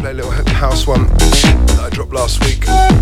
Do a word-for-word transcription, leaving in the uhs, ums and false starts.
play a little house one that I dropped last week.